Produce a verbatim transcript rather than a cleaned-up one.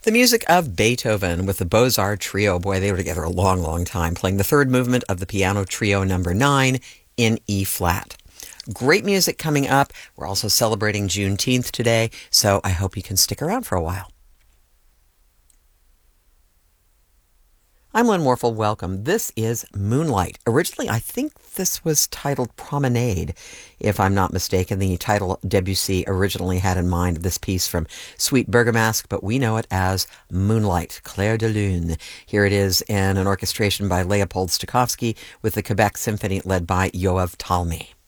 The music of Beethoven with the Beaux-Arts Trio. Boy, they were together a long, long time, playing the third movement of the Piano Trio number nine in E flat. Great music coming up. We're also celebrating Juneteenth today, so I hope you can stick around for a while. I'm Lynn Warfel. Welcome. This is Moonlight. Originally, I think this was titled Promenade, if I'm not mistaken. The title Debussy originally had in mind this piece from Sweet Bergamasque, but we know it as Moonlight, Clair de Lune. Here it is in an orchestration by Leopold Stokowski with the Quebec Symphony led by Yoav Talmy.